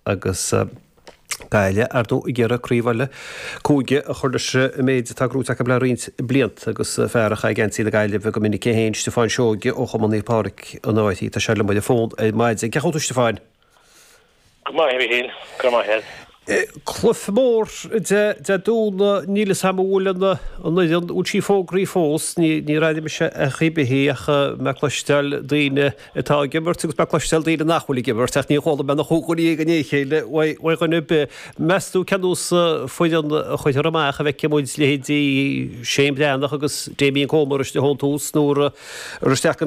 agus gaile ardú i ggéire críomhile cúige a chuirde méid tagrúteach a bleínt bliant agus fearach a gentí a gaile bh go minic héin Stefán Seoge ó Chomaní Páric an áití tá sele muid a fón maid ce chuú Stefán. Cluf mór de dúna níle samúlana an útí fógraí fós ní raidir se a chibehíach meclastel daine atá gimmert agus meclastel daine nachhfuil gimmert ach ní chola ben chuúí gan chéile gan be meú ceús foiidir chuid amach a bheith muid léhédí séim déannach agus déíon commariste hón túús nóair